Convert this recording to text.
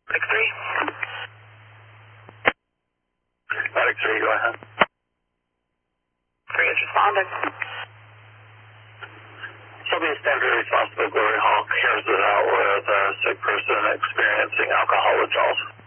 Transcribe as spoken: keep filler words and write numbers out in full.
Medic three. Medic three, go ahead. three is responding. Somebody standard responsible Glory Hall carries it out with a sick person experiencing alcohol withdrawals.